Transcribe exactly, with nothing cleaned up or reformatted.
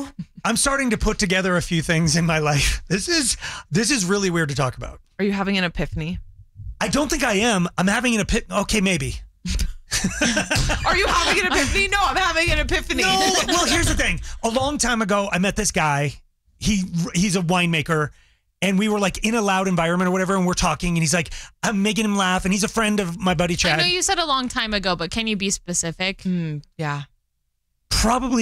I'm starting to put together a few things in my life. This is this is really weird to talk about. Are you having an epiphany? I don't think I am. I'm having an epiphany. Okay, maybe. Are you having an epiphany? No, I'm having an epiphany. No, well, here's the thing. A long time ago, I met this guy. He He's a winemaker. And we were like in a loud environment or whatever, and we're talking, and he's like, I'm making him laugh, and he's a friend of my buddy Chad. I know you said a long time ago, but can you be specific? Mm, yeah. Probably